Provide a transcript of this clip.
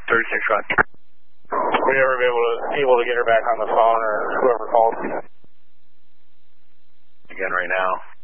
36 Roger. Will you ever be able to get her back on the phone or whoever calls? Again right now.